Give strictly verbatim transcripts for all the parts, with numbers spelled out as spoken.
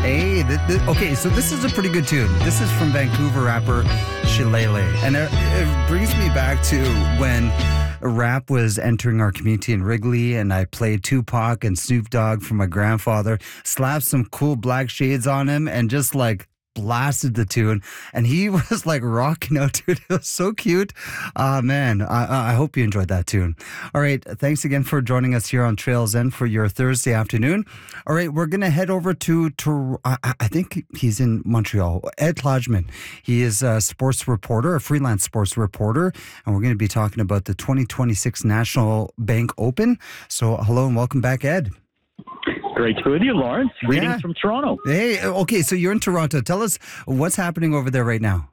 Hey, th- th- okay, so this is a pretty good tune. This is from Vancouver rapper Shillelagh. And it, it brings me back to when rap was entering our community in Wrigley, and I played Tupac and Snoop Dogg for my grandfather, slapped some cool black shades on him, and just like blasted the tune, and he was like rocking out, dude. It was so cute. Uh man, I, I hope you enjoyed that tune. All right, thanks again for joining us here on Trails End for your Thursday afternoon. All right, we're gonna head over to, to I, I think he's in Montreal. Ed Lodgman. He is a sports reporter, a freelance sports reporter, and we're going to be talking about the twenty twenty-six National Bank Open. So hello and welcome back, Ed. Great to be with you, Lawrence. Greetings Yeah. from Toronto. Hey, okay, so you're in Toronto. Tell us what's happening over there right now.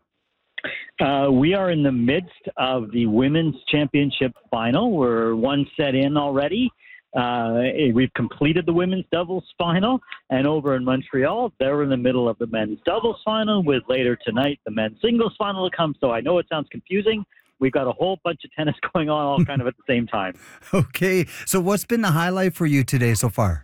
Uh, we are in the midst of the Women's Championship final. We're one set in already. Uh, we've completed the women's doubles final. And over in Montreal, they're in the middle of the men's doubles final with later tonight the men's singles final to come. So I know it sounds confusing. We've got a whole bunch of tennis going on all kind of at the same time. Okay, so what's been the highlight for you today so far?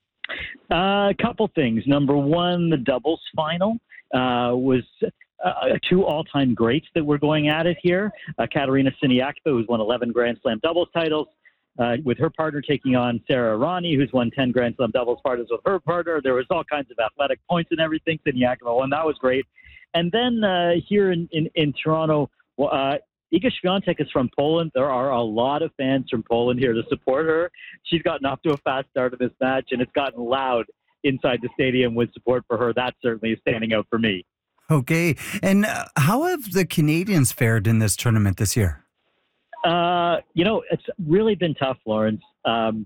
Uh, a couple things. Number one, the doubles final uh, was uh, two all-time greats that were going at it here. Uh, Katerina Siniakova, who's won eleven Grand Slam doubles titles, uh, with her partner taking on Sarah Irani, who's won ten Grand Slam doubles partners with her partner. There was all kinds of athletic points and everything. Siniakova won. That was great. And then uh, here in, in, in Toronto, uh, Iga Świątek is from Poland. There are a lot of fans from Poland here to support her. She's gotten off to a fast start in this match, and it's gotten loud inside the stadium with support for her. That certainly is standing out for me. Okay, and uh, how have the Canadians fared in this tournament this year? Uh, you know, it's really been tough, Lawrence. Um,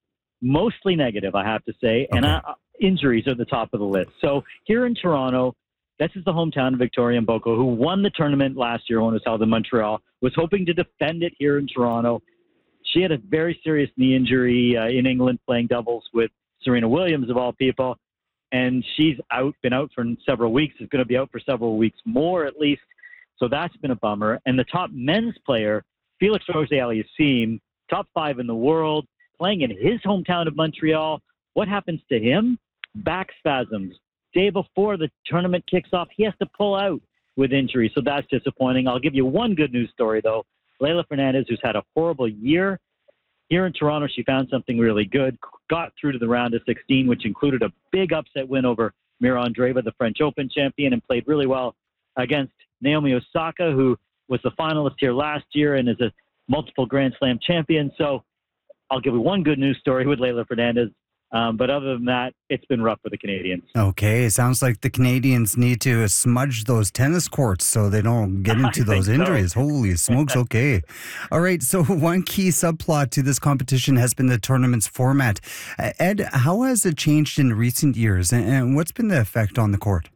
mostly negative, I have to say, and Okay. uh, injuries are at the top of the list. So here in Toronto, this is the hometown of Victoria Mboko, who won the tournament last year when it was held in Montreal, was hoping to defend it here in Toronto. She had a very serious knee injury uh, in England playing doubles with Serena Williams, of all people, and she's out, been out for several weeks, is going to be out for several weeks more at least, so that's been a bummer. And the top men's player, Felix Auger-Aliassime, top five in the world, playing in his hometown of Montreal. What happens to him? Back spasms. Day before the tournament kicks off, he has to pull out with injury, so that's disappointing. I'll give you one good news story, though. Leylah Fernandez, who's had a horrible year, here in Toronto, she found something really good, got through to the round of sixteen, which included a big upset win over Mira Andreeva, the French Open champion, and played really well against Naomi Osaka, who was the finalist here last year and is a multiple Grand Slam champion. So I'll give you one good news story with Leylah Fernandez. Um, but other than that, it's been rough for the Canadians. Okay, it sounds like the Canadians need to smudge those tennis courts so they don't get into those injuries. So. Holy smokes, okay. All right, so one key subplot to this competition has been the tournament's format. Uh, Ed, how has it changed in recent years, and, and what's been the effect on the court?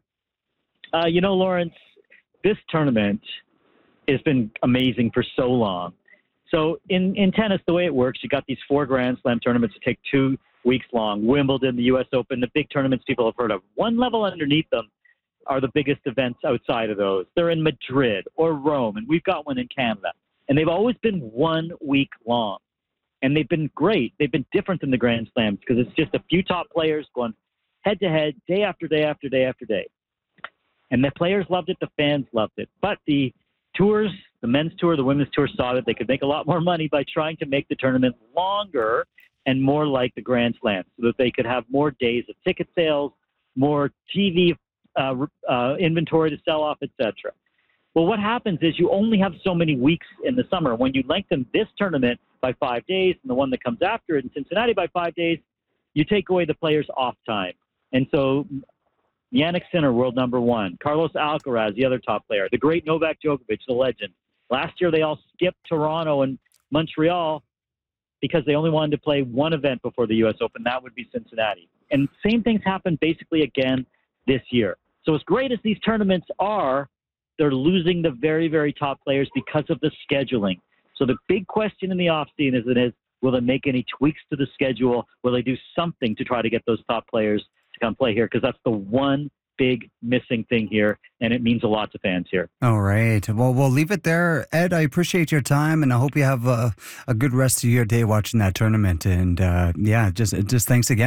Uh, you know, Lawrence, this tournament has been amazing for so long. So in, in tennis, the way it works, you got these four Grand Slam tournaments that take two weeks long. Wimbledon, the U S Open, the big tournaments people have heard of. One level underneath them are the biggest events outside of those. They're in Madrid or Rome, and we've got one in Canada. And they've always been one week long. And they've been great. They've been different than the Grand Slams because it's just a few top players going head-to-head, day after day after day after day. And the players loved it. The fans loved it. But the tours, the men's tour, the women's tour saw that they could make a lot more money by trying to make the tournament longer and more like the Grand Slam, so that they could have more days of ticket sales, more T V uh, uh, inventory to sell off, et cetera. Well, what happens is you only have so many weeks in the summer. When you lengthen this tournament by five days and the one that comes after it in Cincinnati by five days, you take away the players' off time. And so Jannik Sinner, world number one, Carlos Alcaraz, the other top player, the great Novak Djokovic, the legend. Last year they all skipped Toronto and Montreal because they only wanted to play one event before the U S Open. That would be Cincinnati. And same things happen basically again this year. So as great as these tournaments are, they're losing the very, very top players because of the scheduling. So the big question in the offseason is, it is, will they make any tweaks to the schedule? Will they do something to try to get those top players to come play here? Because that's the one big missing thing here, and it means a lot to fans here. All right. Well, we'll leave it there. Ed, I appreciate your time, and I hope you have a, a good rest of your day watching that tournament. And uh, yeah, just just thanks again.